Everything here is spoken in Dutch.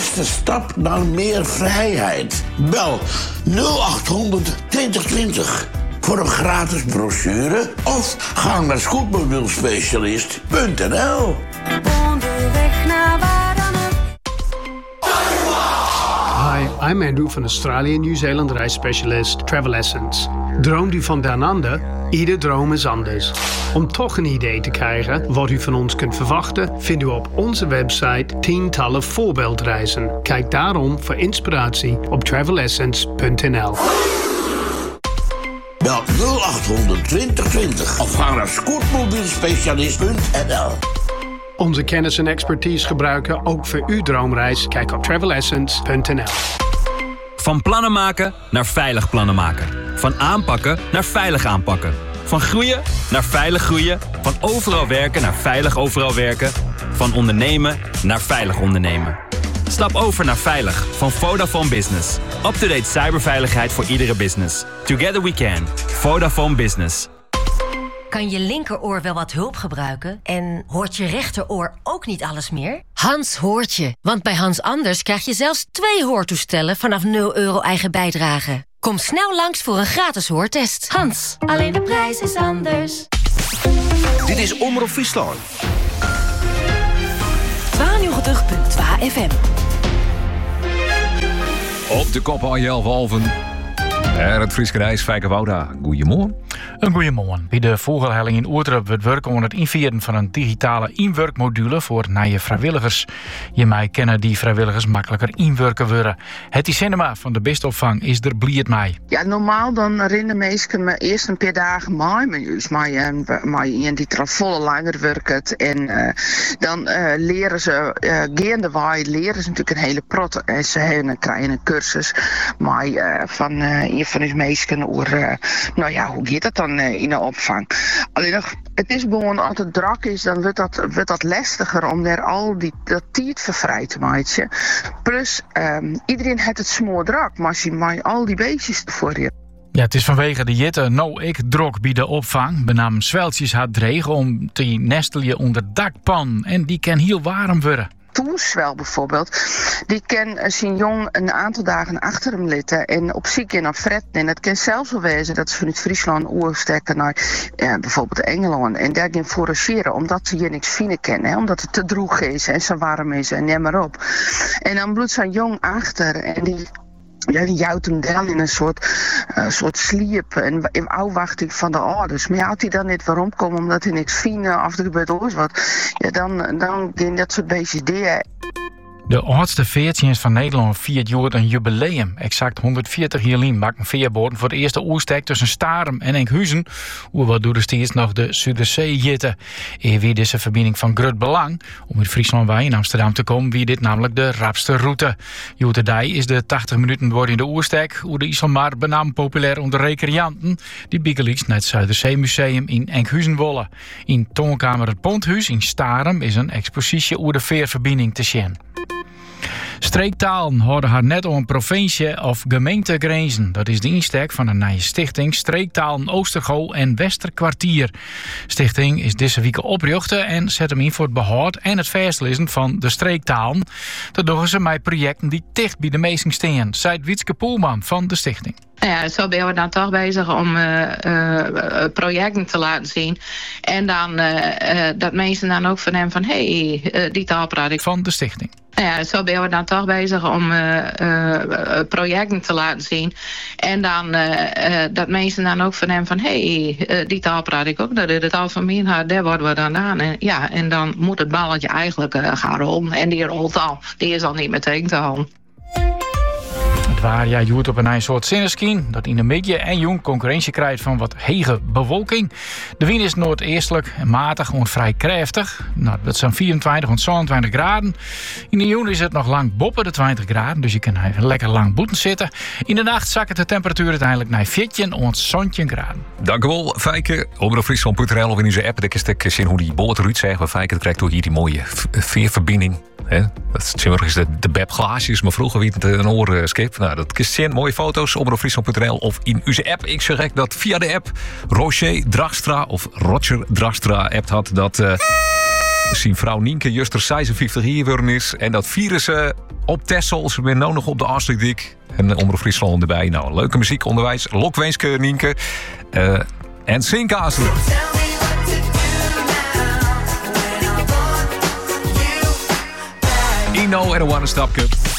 eerste stap naar meer vrijheid. Bel 0800 2020 voor een gratis brochure of ga naar scootmobielspecialist.nl. Onderweg naar waar dan ook. Hi, I'm Andrew van Australië en Nieuw-Zeeland reisspecialist Travel Essence. Droomt u van down under? Ieder droom is anders. Om toch een idee te krijgen wat u van ons kunt verwachten, vindt u op onze website tientallen voorbeeldreizen. Kijk daarom voor inspiratie op travelessence.nl. Bel 0800 2020 of ga naar scootmobielspecialist.nl. Onze kennis en expertise gebruiken ook voor uw droomreis. Kijk op travelessence.nl. Van plannen maken naar veilig plannen maken. Van aanpakken naar veilig aanpakken. Van groeien naar veilig groeien. Van overal werken naar veilig overal werken. Van ondernemen naar veilig ondernemen. Stap over naar Veilig van Vodafone Business. Up-to-date cyberveiligheid voor iedere business. Together we can. Vodafone Business. Kan je linkeroor wel wat hulp gebruiken? En hoort je rechteroor ook niet alles meer? Hans hoort je. Want bij Hans Anders krijg je zelfs 2 hoortoestellen vanaf €0 eigen bijdrage. Kom snel langs voor een gratis hoortest. Hans, alleen de prijs is anders. Dit is Omroep Friesland. 92.2 FM. Op de kop aan Jelf Alven. Het Frieske reis, Fijke Wouda. Goedemorgen. Een goeiemorgen. Bij de vogelhelling in Oertrup wordt werken aan het invieren van een digitale inwerkmodule voor nieuwe vrijwilligers. Je mij kennen die vrijwilligers makkelijker inwerken worden. Het cinema van de bestopvang is er blied mee. Ja, normaal dan rennen mensen me eerst een paar dagen mee, maar iemand die er al volle langer werkt. En dan leren ze, gaandewaaien leren ze natuurlijk een hele prot. En ze krijgen een cursus van een van die mensen over, hoe gaat dat dan in de opvang? Alleen nog, het is gewoon als het druk is, dan wordt dat lastiger om daar al dat tijd voor vrij te maken. Plus, iedereen heeft het smoor druk, maar je maakt al die beestjes voor je. Ja, het is vanwege de jitte ik drok bij de opvang. Benaam zweltjes had dregen om te nestelje onder dakpan. En die kan heel warm worden. Toenswel bijvoorbeeld, die kan zijn jong een aantal dagen achter hem litten en op ziek en op fretten. En het kan zelfs wel wezen dat ze vanuit Friesland oorstekken naar bijvoorbeeld Engeland en daar gaan forageren, omdat ze hier niks vinden kennen, omdat het te droeg is en zo warm is en neem maar op. En dan bloedt zijn jong achter en die jouwt hem dan in een soort sliep en in afwachting van de ouders. Maar als hij dan niet waarom komt omdat hij niks vindt of er gebeurt ooit wat, dan gaan dat soort beestjes dier. De oudste veertjens van Nederland viert jaar een jubileum. Exact 140 jaar maken veerboorden voor de eerste oerstek tussen Starum en Enkhuizen. Waardoor er steeds nog de Zuiderzee jitten. Wie deze verbinding van groot belang om uit Friesland bij in Amsterdam te komen, wie dit namelijk de rapste route. Joeterdij is de 80 minuten door in de oerstek, hoe de IJsselmaar benaam populair onder recreanten die biegelieks naar het Zuiderzeemuseum in Enkhuizen wollen. In Toonkamer het Ponthuis in Starum is een expositie over de veerverbinding te zien. Streektalen houden haar net om een provincie of gemeentegrenzen. Dat is de insteek van een nieuwe stichting Streektalen Oostergo en Westerkwartier. Stichting is deze week opgericht en zet hem in voor het behoud en het vastlezen van de streektalen. Dat doen ze met projecten die dicht bij de meesten staan, zei Wietske Poelman van de stichting. Ja, zo ben we dan toch bezig om projecten te laten zien. En dan dat mensen dan ook van hem van die taal praat ik. Van de stichting. Ja, zo ben we dan toch bezig om projecten te laten zien. En dan dat mensen dan ook van hem van die taal praat ik ook. Dat is de taal van mij, daar worden we dan aan. En dan moet het balletje eigenlijk gaan rollen. En die rolt al. Die is al niet meteen te houden. Waar jij joert op een soort zinneskien dat in de midden en jong concurrentie krijgt van wat hege bewolking. De wind is noordeestelijk en matig en vrij krachtig. Nou, dat zijn 24 tot 27 graden. In de juni is het nog lang boven de 20 graden, dus je kan even lekker lang boeten zitten. In de nacht zakken de temperatuur uiteindelijk naar 14 tot 17 graden. Dank u wel, Fijke. Op Friesland.nl of in onze app, dat is zien hoe die boot eruit zegt. Maar Fijke krijgt door hier die mooie veerverbinding. Dat is de bebglaasjes, maar vroeger wie het een oorskip. Nou, dat is zien, mooie foto's op Friesland.nl of in onze app. Ik zeg dat via de app Roger Dragstra of Roger Dragstra app had dat Zijn vrouw Nienke juster 56 jaar geworden is. En dat vieren ze op Texel. Ze zijn nu nog op de Afsluitdijk. En Omroep Friesland erbij. Nou, leuke muziekonderwijs. Lokwenske Nienke. En Sinkhazen. Ino en een One Stop Cup.